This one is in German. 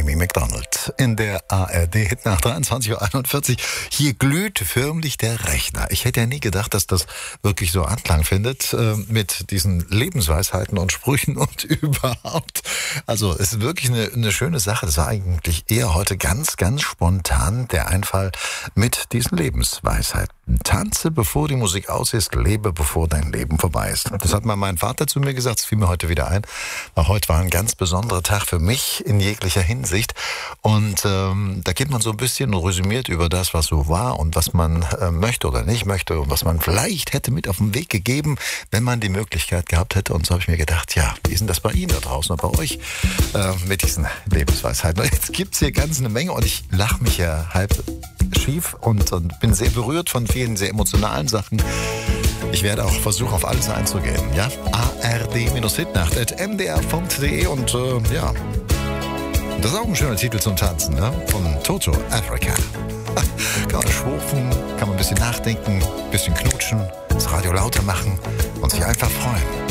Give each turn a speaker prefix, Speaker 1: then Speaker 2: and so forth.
Speaker 1: Amy Macdonald in der ARD nach 23:41 Uhr. Hier glüht förmlich der Rechner. Ich hätte ja nie gedacht, dass das wirklich so Anklang findet mit diesen Lebensweisheiten und Sprüchen und überhaupt. Also es ist wirklich eine schöne Sache. Das war eigentlich eher heute ganz, ganz spontan der Einfall mit diesen Lebensweisheiten. Tanze, bevor die Musik aus ist, lebe, bevor dein Leben vorbei ist. Das hat mal mein Vater zu mir gesagt, das fiel mir heute wieder ein. Weil heute war ein ganz besonderer Tag für mich in jeglicher Hinsicht. Und da geht man so ein bisschen resümiert über das, was so war und was man möchte oder nicht möchte und was man vielleicht hätte mit auf den Weg gegeben, wenn man die Möglichkeit gehabt hätte. Und so habe ich mir gedacht, ja, wie ist denn das bei Ihnen da draußen und bei euch mit diesen Lebensweisheiten? Und jetzt gibt's hier ganz eine Menge und ich lache mich ja halb schief und bin sehr berührt von vielen sehr emotionalen Sachen. Ich werde auch versuchen, auf alles einzugehen. Ja? ard-hitnacht@mdr.de und ja, das ist auch ein schöner Titel zum Tanzen, ne? Von Toto, Africa. Kann man schwurfen, kann man ein bisschen nachdenken, ein bisschen knutschen, das Radio lauter machen und sich einfach freuen.